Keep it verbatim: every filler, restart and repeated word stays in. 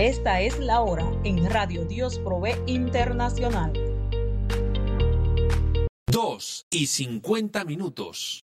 Esta es la hora en Radio Dios Provee Internacional. Dos y cincuenta minutos.